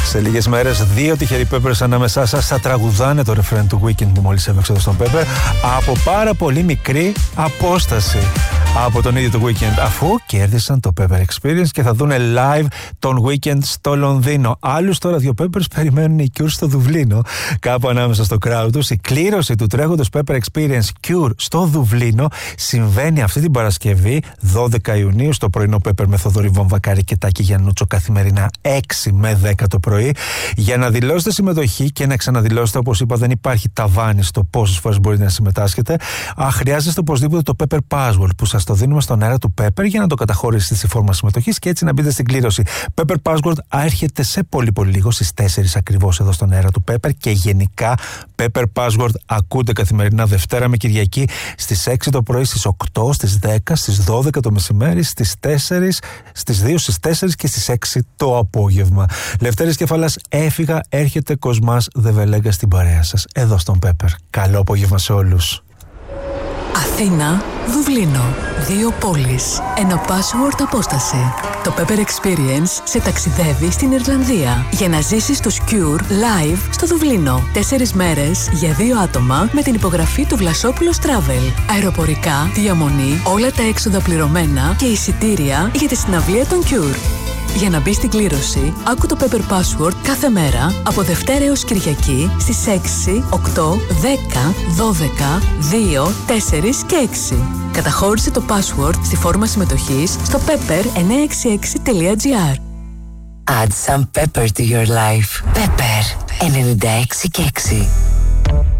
Σε λίγες μέρες, 2 τυχεροί Peppers ανάμεσά σας θα τραγουδάνε το ρεφρέν του Weekend που μόλις έβγαξε εδώ στον Pepper από πάρα πολύ μικρή απόσταση από τον ίδιο το Weekend, αφού κέρδισαν το Pepper Experience και θα δούνε live τον Weekend στο Λονδίνο. Άλλους τώρα 2 Peppers περιμένουν οι Cure στο Δουβλίνο, κάπου ανάμεσα στο crowd τους. Η κλήρωση του τρέχοντος Pepper Experience Cure στο Δουβλίνο συμβαίνει αυτή την Παρασκευή 12 Ιουνίου στο πρωινό Pepper με Θοδωρή Βαμβακάρη και Τάκη Γιαννούτσο, καθημερινά 6 με 10 το πρωί. Για να δηλώσετε συμμετοχή και να ξαναδηλώσετε, όπως είπα, δεν υπάρχει ταβάνι στο πόσες φορές μπορείτε να συμμετάσχετε. Χρειάζεστε οπωσδήποτε το Pepper Password που σας το δίνουμε στον αέρα του Pepper για να το καταχωρήσετε στη φόρμα συμμετοχής και έτσι να μπείτε στην κλήρωση. Pepper Password έρχεται σε πολύ λίγο στις 4 ακριβώς εδώ στον αέρα του Pepper και γενικά Pepper Password ακούτε καθημερινά Δευτέρα με Κυριακή στις 6 το πρωί, στις 8, στις 10, στις 12 το μεσημέρι, στις 4, στις 2, στις 4 και στις 6 το απόγευμα. Λευτέρης Κεφαλάς, έφυγα, έρχεται Κοσμάς Δεβελέγκα στην παρέα σας εδώ στον Pepper. Καλό απόγευμα σε όλους. Αθήνα, Δουβλίνο. 2 πόλεις. Ένα password απόσταση. Το Pepper Experience σε ταξιδεύει στην Ιρλανδία για να ζήσεις το Cure live στο Δουβλίνο. 4 μέρες για 2 άτομα με την υπογραφή του Βλασόπουλος Travel. Αεροπορικά, διαμονή, όλα τα έξοδα πληρωμένα και εισιτήρια για τη συναυλία των Cure. Για να μπει στην κλήρωση, άκου το Pepper Password κάθε μέρα από Δευτέρα έως Κυριακή στις 6, 8, 10, 12, 2, 4 και 6. Καταχώρησε το password στη φόρμα συμμετοχής στο pepper966.gr. Add some pepper to your life. Pepper 96 και 6.